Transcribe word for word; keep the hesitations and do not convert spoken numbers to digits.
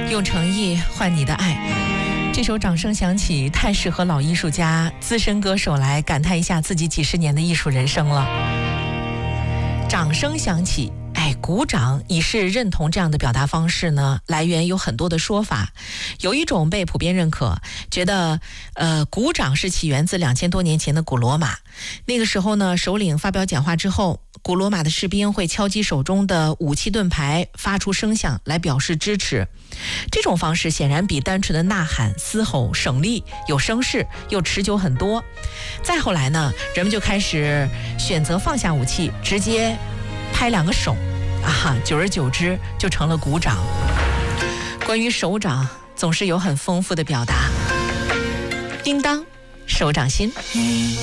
用诚意换你的爱。这首掌声响起，太适合老艺术家、资深歌手来感叹一下自己几十年的艺术人生了。掌声响起，哎，鼓掌以示认同这样的表达方式呢，来源有很多的说法。有一种被普遍认可，觉得呃，鼓掌是起源自两千多年前的古罗马。那个时候呢，首领发表讲话之后，古罗马的士兵会敲击手中的武器盾牌，发出声响来表示支持。这种方式显然比单纯的呐喊、嘶吼省力，有声势，又持久很多。再后来呢，人们就开始选择放下武器，直接拍两个手啊，久而久之就成了鼓掌。关于手掌，总是有很丰富的表达。叮当，手掌心。